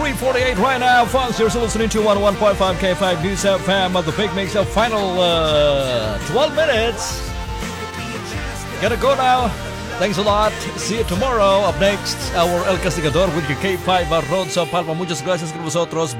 3:48 right now, folks. You're still listening to 101.5 K5 News FM of the Big Mix of final 12 minutes. Gotta go now. Thanks a lot. See you tomorrow. Up next, our El Castigador with your K5 Road sa Palma. Muchas gracias con vosotros.